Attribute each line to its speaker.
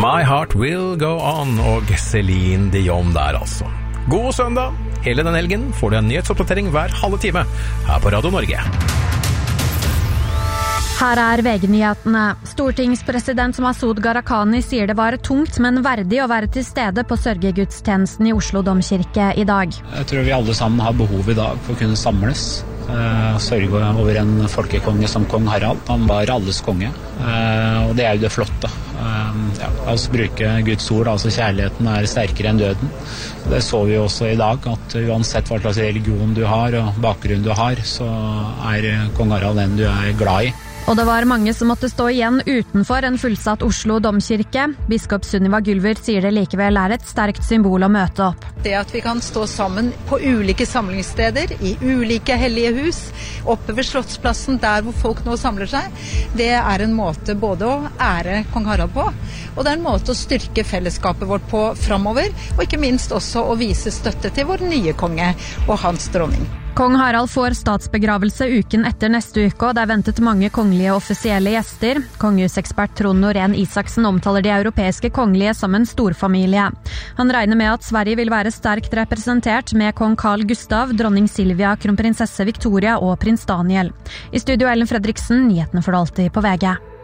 Speaker 1: My Heart Will Go On og Celine Dion der altså. God søndag! Hele den helgen får du en nyhetsoppdatering hver halve time her på Radio Norge.
Speaker 2: Her VG-nyhetene. Stortingspresident Masud Gharahkhani sier det var tungt, men verdig å være til stede på sørgegudstjenesten i Oslo Domkirke i dag.
Speaker 3: Jeg tror vi alle sammen har behov i dag for å kunne samles. Sørge over en folkekonge som kong Harald. Han var alles konge, og det jo det flotte. Altså bruke Guds ord, altså kjærligheten sterkere enn døden. Det så vi også i dag, at uansett hva slags religion du har og bakgrunn du har, så kong Harald den du glad i.
Speaker 2: Og det var mange som måtte stå igjen utenfor en fullsatt Oslo Domkirke. Biskop Sunniva Gylver sier det likevel et sterkt symbol å møte opp.
Speaker 4: Det at vi kan stå sammen på ulike samlingssteder, i ulike hellige hus, oppe ved Slottsplassen, der hvor folk nå samler seg, det en måte både å ære kong Harald på, og det en måte å styrke fellesskapet vårt på fremover, og ikke minst også å vise støtte til vår nye konge og hans dronning.
Speaker 2: Kong Harald får statsbegravelse uken etter neste uke, og det ventet mange kongelige offisielle gjester. Kongehusekspert Trond Norén Isaksen omtaler de europeiske kongelige som en storfamilie. Han regner med at Sverige vil være sterkt representert med kong Carl Gustav, dronning Silvia, kronprinsesse Victoria og prins Daniel. I studio Ellen Fredriksen, nyhetene for alltid på VG.